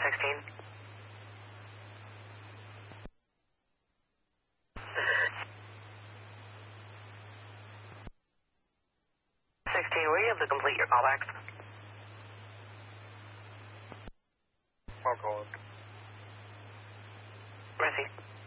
16. 16, were you able to complete your callbacks? I'll call it. Mercy.